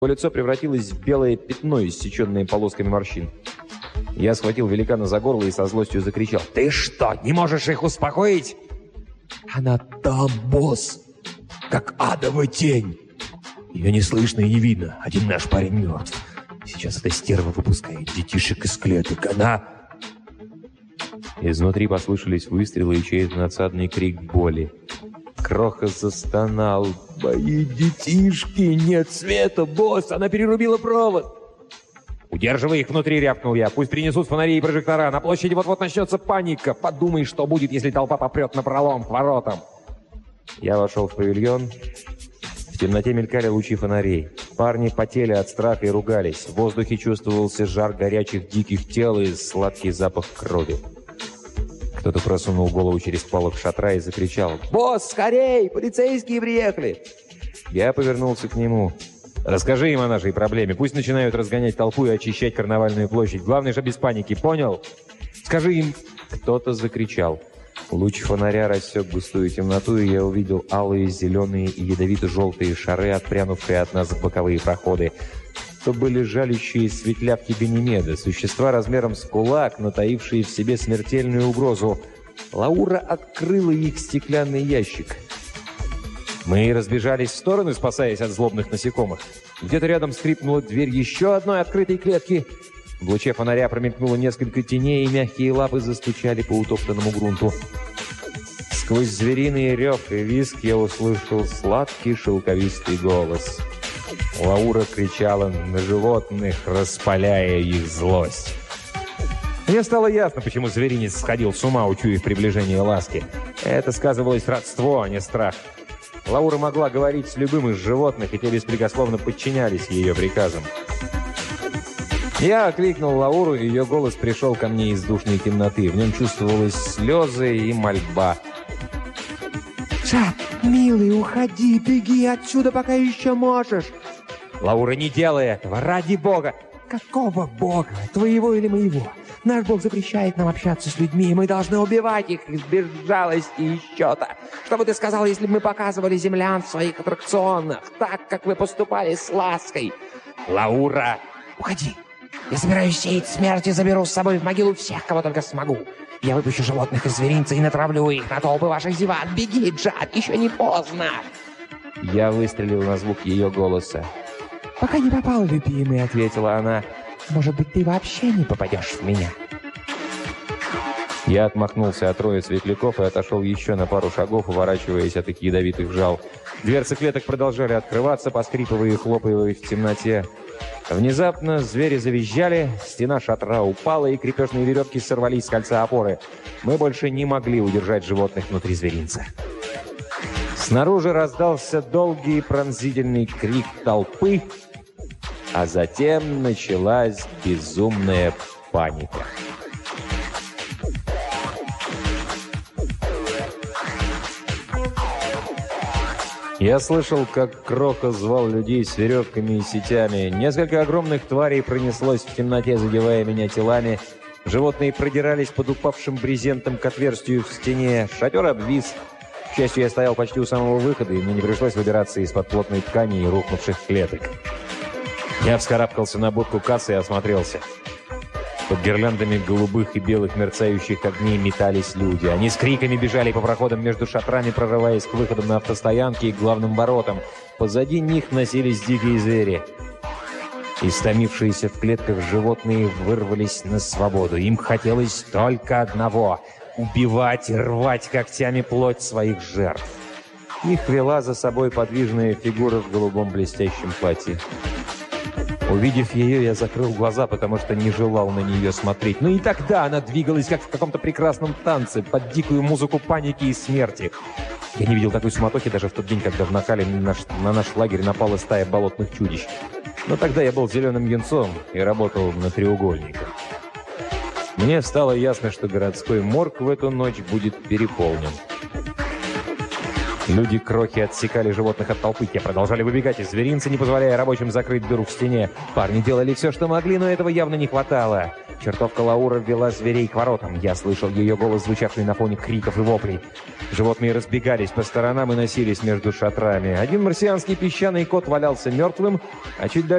Его лицо превратилось в белое пятно, иссеченное полосками морщин. Я схватил великана за горло и со злостью закричал: «Ты что, не можешь их успокоить?» «Она там, босс, как адова тень. Ее не слышно и не видно. Один наш парень мертв. Сейчас эта стерва выпускает детишек из клеток. Она...» Изнутри послышались выстрелы и чей-то надсадный крик боли. Кроха застонал. «Мои детишки! Нет света, босс! Она перерубила провод!» «Удерживай их внутри!» — рявкнул я. «Пусть принесут фонари и прожектора! На площади вот-вот начнется паника! Подумай, что будет, если толпа попрет напролом к воротам!» Я вошел в павильон. В темноте мелькали лучи фонарей. Парни потели от страха и ругались. В воздухе чувствовался жар горячих диких тел и сладкий запах крови. Кто-то просунул голову через полог шатра и закричал: «Босс, скорей! Полицейские приехали!» Я повернулся к нему. «Расскажи им о нашей проблеме. Пусть начинают разгонять толпу и очищать карнавальную площадь. Главное же без паники, понял? Скажи им...» Кто-то закричал. Луч фонаря рассек густую темноту, и я увидел алые, зеленые и ядовито-желтые шары, отпрянувшие от нас в боковые проходы. То были жалящие светлявки Ганимеда, существа размером с кулак, натаившие в себе смертельную угрозу. Лаура открыла их стеклянный ящик. Мы разбежались в стороны, спасаясь от злобных насекомых. Где-то рядом скрипнула дверь еще одной открытой клетки. В луче фонаря промелькнуло несколько теней, и мягкие лапы застучали по утоптанному грунту. Сквозь звериный рев и визг я услышал сладкий шелковистый голос. Лаура кричала на животных, распаляя их злость. Мне стало ясно, почему зверинец сходил с ума, учуяв приближение ласки. Это сказывалось родство, а не страх. Лаура могла говорить с любым из животных, и те беспрекословно подчинялись ее приказам. Я окликнул Лауру, и ее голос пришел ко мне из душной темноты. В нем чувствовалось слезы и мольба. «Джад, милый, уходи, беги отсюда, пока еще можешь!» «Лаура, не делай этого! Ради Бога!» «Какого Бога? Твоего или моего? Наш Бог запрещает нам общаться с людьми, и мы должны убивать их из безжалости и счета. Что бы ты сказал, если бы мы показывали землян в своих аттракционах, так, как вы поступали с лаской?» «Лаура!» «Уходи! Я собираюсь сеять смерть и заберу с собой в могилу всех, кого только смогу. Я выпущу животных из зверинца и натравлю их на толпы ваших зевак. Беги, Джад, еще не поздно!» Я выстрелил на звук ее голоса. «Пока не попал, любимый», — ответила она. «Может быть, ты вообще не попадешь в меня?» Я отмахнулся от роя светляков и отошел еще на пару шагов, уворачиваясь от их ядовитых жал. Дверцы клеток продолжали открываться, поскрипывая и хлопая в темноте. Внезапно звери завизжали, стена шатра упала, и крепежные веревки сорвались с кольца опоры. Мы больше не могли удержать животных внутри зверинца. Снаружи раздался долгий пронзительный крик толпы, а затем началась безумная паника. Я слышал, как Кроха звал людей с веревками и сетями. Несколько огромных тварей пронеслось в темноте, задевая меня телами. Животные продирались под упавшим брезентом к отверстию в стене. Шатер обвис. К счастью, я стоял почти у самого выхода, и мне не пришлось выбираться из-под плотной ткани и рухнувших клеток. Я вскарабкался на будку кассы и осмотрелся. Под гирляндами голубых и белых мерцающих огней метались люди. Они с криками бежали по проходам между шатрами, прорываясь к выходам на автостоянки и главным воротам. Позади них носились дикие звери. Истомившиеся в клетках животные вырвались на свободу. Им хотелось только одного — убивать и рвать когтями плоть своих жертв. Их вела за собой подвижная фигура в голубом блестящем платье. Увидев ее, я закрыл глаза, потому что не желал на нее смотреть. Но и тогда она двигалась, как в каком-то прекрасном танце, под дикую музыку паники и смерти. Я не видел такой суматохи даже в тот день, когда в Накале на наш лагерь напала стая болотных чудищ. Но тогда я был зеленым юнцом и работал на треугольниках. Мне стало ясно, что городской морг в эту ночь будет переполнен. Люди Крохи отсекали животных от толпы. Те продолжали выбегать из зверинца, не позволяя рабочим закрыть дыру в стене. Парни делали все, что могли, но этого явно не хватало. Чертовка Лаура ввела зверей к воротам. Я слышал ее голос, звучавший на фоне криков и воплей. Животные разбегались по сторонам и носились между шатрами. Один марсианский песчаный кот валялся мертвым, а чуть дальше